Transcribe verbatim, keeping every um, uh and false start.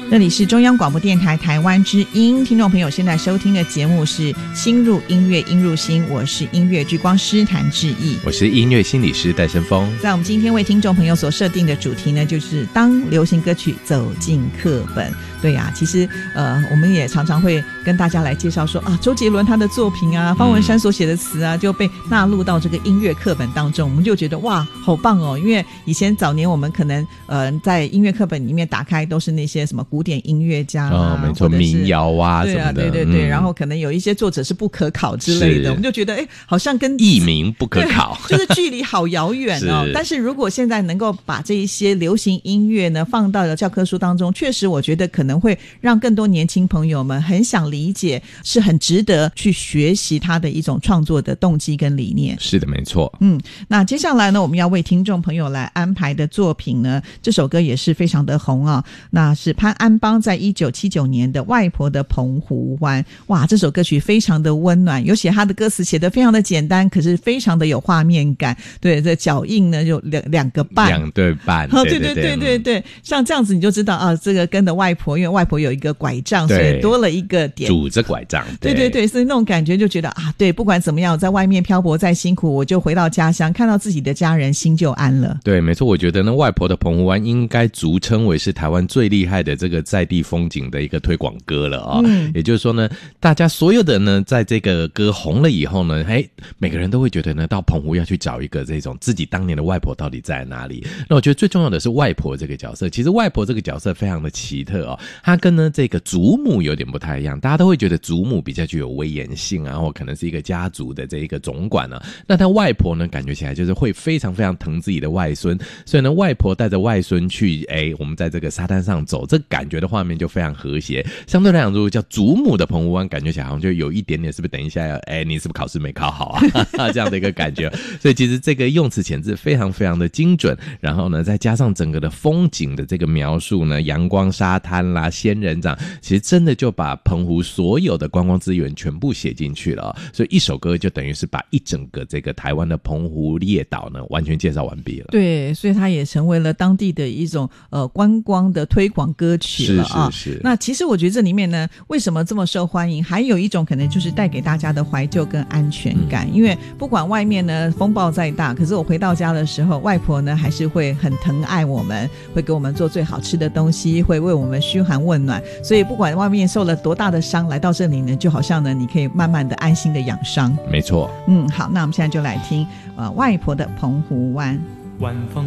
这里是中央广播电台台湾之音，听众朋友现在收听的节目是心入音乐音入心，我是音乐剧光师谭志毅， 我是音乐心理师戴胜峰。 在我们今天为听众朋友所设定的主题呢，就是当流行歌曲走进课本。对啊，其实呃，我们也常常会跟大家来介绍说啊，周杰伦他的作品啊，方文山所写的词啊，就被纳入到这个音乐课本当中，我们就觉得哇，好棒哦！因为以前早年我们可能呃在音乐课本里面打开都是那些什么古典音乐家啊， 哦，没错，民谣啊什么的， 对啊，对对对、嗯，然后可能有一些作者是不可考之类的，我们就觉得哎，好像跟艺名不可考， 就是距离好遥远哦。但是如果现在能够把这一些流行音乐呢放到了教科书当中，确实我觉得可能会让更多年轻朋友们很想理解，是很值得去学习他的一种创作的动机跟理念。 是的，没错。 嗯，那接下来呢，我们要为听众朋友来安排的作品呢，这首歌也是非常的红啊，那是潘安邦在一九七九年的《外婆的澎湖湾》。哇，这首歌曲非常的温暖，尤其他的歌词写得非常的简单，可是非常的有画面感。对，这脚印呢有两两个半， 两对半。 哦，对对对对对，像这样子你就知道啊，这个跟着外婆，因为外婆有一个拐杖，所以多了一个点， 拄着拐杖。 对对对，所以那种感觉就觉得啊，对，不管怎么样，在外面漂泊再辛苦，我就回到家乡，看到自己的家人，心就安了。 对，没错，我觉得呢，外婆的澎湖湾应该俗称为是台湾最厉害的这个在地风景的一个推广歌了啊、哦嗯。也就是说呢，大家所有的呢，在这个歌红了以后呢，哎，每个人都会觉得呢，到澎湖要去找一个这种自己当年的外婆到底在哪里。那我觉得最重要的是外婆这个角色，其实外婆这个角色非常的奇特哦，她跟呢这个祖母有点不太一样，大家都会觉得祖母比较具有威严性啊，或可能是一个家族的这一个总管啊，那她外婆呢，感觉起来就是会非常非常疼自己的外孙，所以呢，外婆带着外孙去，哎，我们在这个沙滩上走，这感觉的画面就非常和谐。相对来讲，如果叫祖母的澎湖湾，感觉起来好像就有一点点，是不是等一下要，哎，你是不是考试没考好啊？这样的一个感觉。所以其实这个用词遣字非常非常的精准，然后呢，再加上整个的风景的这个描述呢，阳光沙滩啦，仙人掌，其实真的就把澎湖所有的观光资源全部写进去了、哦，所以一首歌就等于是把一整个这个台湾的澎湖列岛呢完全介绍完毕了。 对，所以它也成为了当地的一种呃观光的推广歌曲了啊。 是是是。 那其实我觉得这里面呢，为什么这么受欢迎？还有一种可能就是带给大家的怀旧跟安全感，嗯、因为不管外面呢风暴再大，可是我回到家的时候，外婆呢还是会很疼爱我们，会给我们做最好吃的东西，会为我们嘘寒问暖。所以不管外面受了多大的伤，来到这里呢，就好像呢，你可以慢慢的安心的养伤。 没错。 嗯，好，那我们现在就来听呃外婆的澎湖湾。 晚风